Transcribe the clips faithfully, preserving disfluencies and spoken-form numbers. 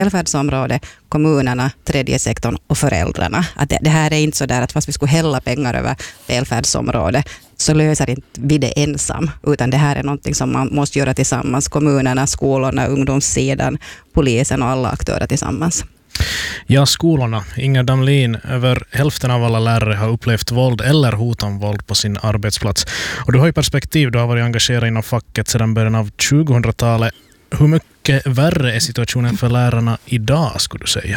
välfärdsområdet, kommunerna, tredje sektorn och föräldrarna. Att det, det här är inte så där att fast vi skulle hälla pengar över välfärdsområdet så löser inte vi det ensam, utan det här är någonting som man måste göra tillsammans. Kommunerna, skolorna, ungdomssidan, polisen och alla aktörer tillsammans. Ja, skolorna. Inger Damlin, över hälften av alla lärare har upplevt våld eller hot om våld på sin arbetsplats. Och du har ju perspektiv, du har varit engagerad inom facket sedan början av tjugohundratalet. Hur mycket värre är situationen för lärarna idag, skulle du säga?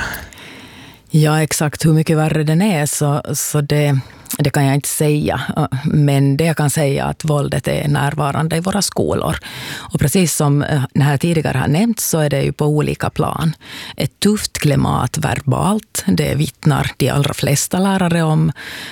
Ja, exakt hur mycket värre den är så, så det, det kan jag inte säga. Men det jag kan säga är att våldet är närvarande i våra skolor. Och precis som det här tidigare har nämnt så är det ju på olika plan. Ett tufft klimat verbalt, det vittnar de allra flesta lärare om.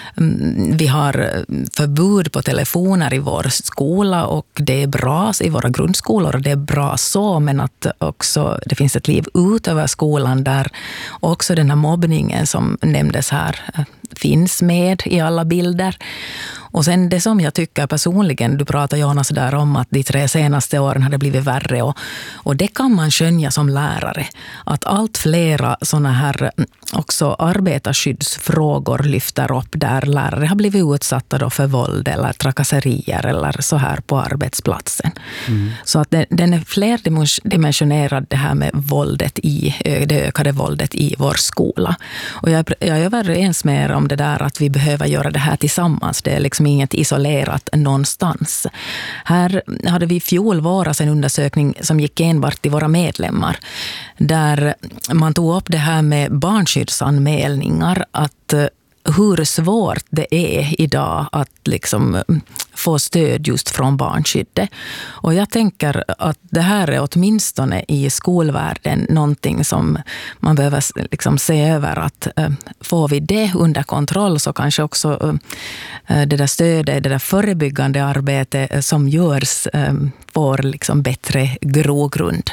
Vi har förbud på telefoner i vår skola och det är bra i våra grundskolor och det är bra så, men att också det finns ett liv utöver skolan där också den här mobbningen som nämndes här finns med i alla bilder. Och sen det som jag tycker personligen, du pratar Jonas där om att de tre senaste åren har det blivit värre och, och det kan man skönja som lärare. Att allt flera sådana här också arbetarskyddsfrågor lyfter upp där lärare har blivit utsatta då för våld eller trakasserier eller så här på arbetsplatsen. Mm. Så att det, den är flerdimensionerad det här med våldet i, det ökade våldet i vår skola. Och jag, jag är överens med er om det där att vi behöver göra det här tillsammans. Det är liksom inget isolerat någonstans. Här hade vi i fjol våras en undersökning som gick enbart till våra medlemmar. Där man tog upp det här med barnskyddsanmälningar. Att hur svårt det är idag att liksom få stöd just från barnskyddet. Och jag tänker att det här är åtminstone i skolvärlden någonting som man behöver liksom se över. Att äh, får vi det under kontroll så kanske också äh, det där stödet, det där förebyggande arbetet som görs äh, får liksom bättre grogrund.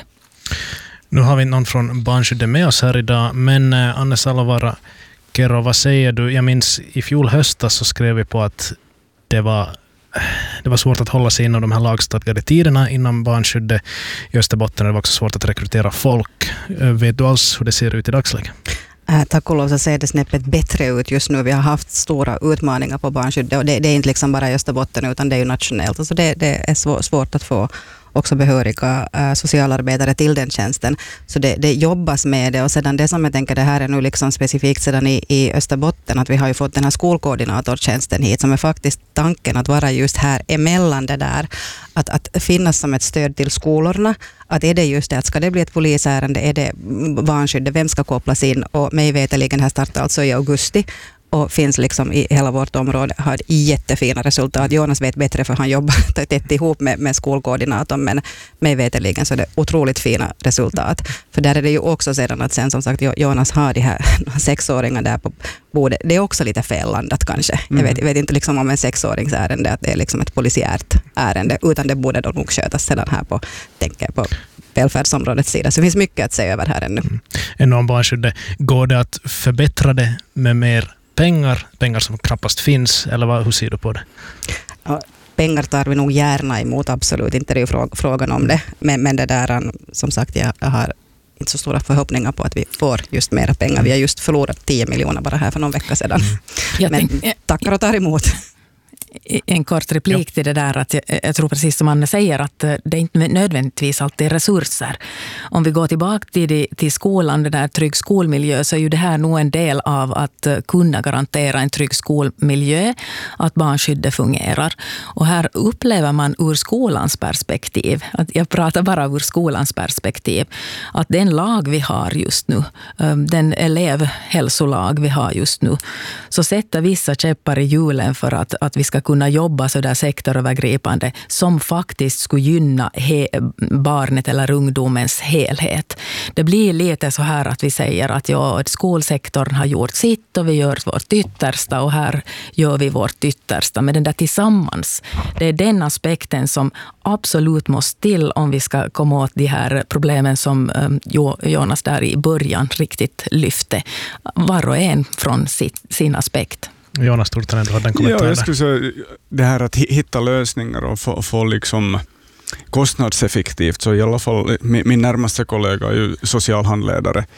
Nu har vi någon från barnskyddet med oss här idag, men äh, Anne Salovara, Kero, vad säger du? Jag minns i fjol höstas så skrev vi på att det var, det var svårt att hålla sig inom de här lagstadgade tiderna inom barnskyddet i Österbotten. Det var också svårt att rekrytera folk. Vet du alls hur det ser ut i dagsläget? Äh, tack och lov så ser det snäppet bättre ut just nu. Vi har haft stora utmaningar på barnskyddet och det, det är inte liksom bara i Österbotten utan det är ju nationellt. Alltså det, det är svår, svårt att få också behöriga äh, socialarbetare till den tjänsten. Så det, det jobbas med det och sedan det som jag tänker det här är nu liksom specifikt sedan i, i Österbotten att vi har ju fått den här skolkoordinatortjänsten hit som är faktiskt tanken att vara just här emellan det där. Att, att finnas som ett stöd till skolorna. Att är det just det att ska det bli ett polisärende, är det barnskyddet, vem ska kopplas in och mig veteligen här startar alltså i augusti. Och finns liksom i hela vårt område, har jättefina resultat. Jonas vet bättre för han jobbar tätt ihop med, med skolkoordinatorn, men mig veteligen så är det otroligt fina resultat. För där är det ju också sedan att sen som sagt Jonas har de här sexåringar där på bordet. Det är också lite fellandat kanske. Mm. Jag, vet, jag vet inte liksom om en sexåringsärende att det är liksom ett polisiärt ärende, utan det borde då nog skötas sedan här på, tänker jag på välfärdsområdets sida. Så det finns mycket att se över här ännu. Mm. Enormt barnskyddet. Går det att förbättra det med mer pengar, pengar som knappast finns, eller vad, hur ser du på det? Ja, pengar tar vi nog gärna emot, absolut, inte det är ju frågan om det, men, men det där, som sagt, jag, jag har inte så stora förhoppningar på att vi får just mera pengar. Vi har just förlorat tio miljoner bara här för någon vecka sedan. Mm. Men tänk, tackar och tar emot. En kort replik ja. till det där att jag, jag tror precis som Anne säger att det är inte nödvändigtvis alltid resurser. Om vi går tillbaka till, till skolan, den där trygg skolmiljö, så är ju det här nog en del av att kunna garantera en trygg skolmiljö, att barnskyddet fungerar. Och här upplever man ur skolans perspektiv, att jag pratar bara ur skolans perspektiv, att den lag vi har just nu, den elevhälsolag vi har just nu, så sätter vissa käppar i hjulen för att, att vi ska kunna jobba så där sektorövergripande som faktiskt skulle gynna he- barnet eller ungdomens helhet. Det blir lite så här att vi säger att ja, skolsektorn har gjort sitt och vi gör vårt yttersta och här gör vi vårt yttersta. Men den där tillsammans, det är den aspekten som absolut måste till om vi ska komma åt de här problemen som Jonas där i början riktigt lyfte. Var och en från sitt, sin aspekt. Jonas Turtanen, du hade en kommentar. Ja, jag skulle säga det här att hitta lösningar och få, få liksom kostnadseffektivt, så i alla fall min, min närmaste kollega är ju socialhandledare